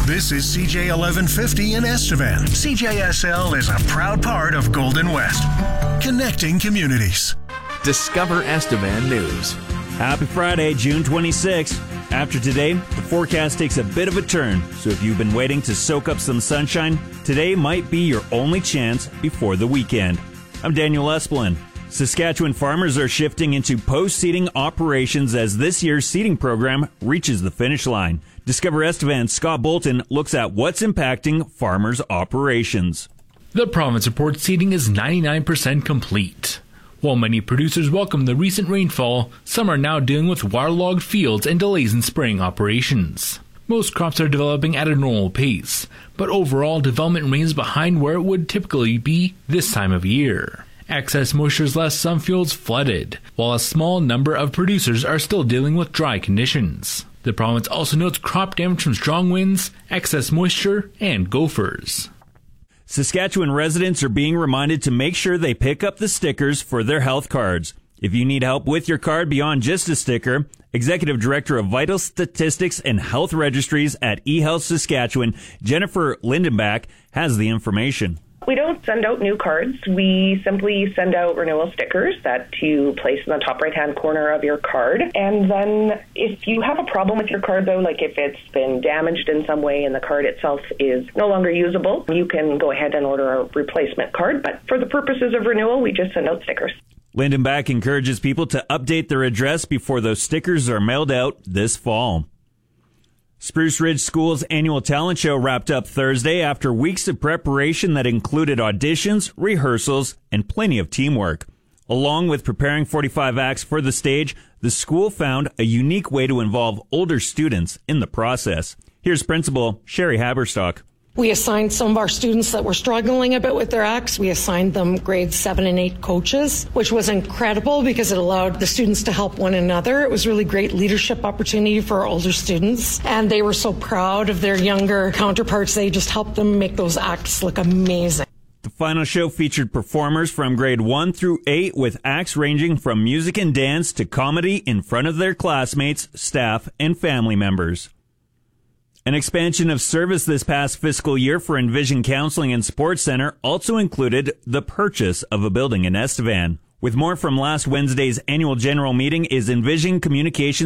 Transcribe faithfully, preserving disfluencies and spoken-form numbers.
This is C J eleven fifty in Estevan. C J S L is a proud part of Golden West, connecting communities. Discover Estevan News. Happy Friday, June twenty-sixth. After today, the forecast takes a bit of a turn, so if you've been waiting to soak up some sunshine, today might be your only chance before the weekend. I'm Daniel Esplin. Saskatchewan farmers are shifting into post-seeding operations as this year's seeding program reaches the finish line. Discover Estevan's Scott Bolton looks at what's impacting farmers' operations. The province reports seeding is ninety-nine percent complete. While many producers welcome the recent rainfall, some are now dealing with waterlogged fields and delays in spraying operations. Most crops are developing at a normal pace, but overall development remains behind where it would typically be this time of year. Excess moisture has left some fields flooded, while a small number of producers are still dealing with dry conditions. The province also notes crop damage from strong winds, excess moisture, and gophers. Saskatchewan residents are being reminded to make sure they pick up the stickers for their health cards. If you need help with your card beyond just a sticker, Executive Director of Vital Statistics and Health Registries at eHealth Saskatchewan, Jennifer Lindenbach, has the information. We don't send out new cards. We simply send out renewal stickers that you place in the top right-hand corner of your card. And then if you have a problem with your card, though, like if it's been damaged in some way and the card itself is no longer usable, you can go ahead and order a replacement card. But for the purposes of renewal, we just send out stickers. Lindenbach encourages people to update their address before those stickers are mailed out this fall. Spruce Ridge School's annual talent show wrapped up Thursday after weeks of preparation that included auditions, rehearsals, and plenty of teamwork. Along with preparing forty-five acts for the stage, the school found a unique way to involve older students in the process. Here's Principal Sherry Haberstock. We assigned some of our students that were struggling a bit with their acts. We assigned them grade seven and eight coaches, which was incredible because it allowed the students to help one another. It was really great leadership opportunity for our older students. And they were so proud of their younger counterparts. They just helped them make those acts look amazing. The final show featured performers from grade one through eight with acts ranging from music and dance to comedy in front of their classmates, staff, and family members. An expansion of service this past fiscal year for Envision Counseling and Sports Center also included the purchase of a building in Estevan. With more from last Wednesday's annual general meeting is Envision Communications